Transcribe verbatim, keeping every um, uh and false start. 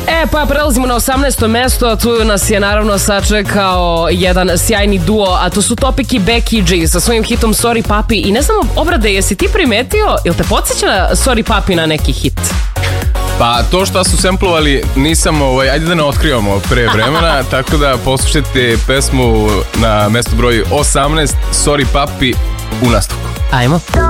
E, pa prelazimo na osamnaesto mesto, tu nas je naravno sačekao jedan sjajni duo, a to su Topic i Becky G sa svojim hitom Sorry Papi. I ne znam, Obrade, jesi ti primetio, jel te podsjeća na Sorry Papi na neki hit? Pa to što su samplovali nisam, ovaj, ajde da ne otkrivamo pre vremena, tako da poslušajte pesmu na mestu broj osamnaest, Sorry Papi, u nastavku. Ajmo.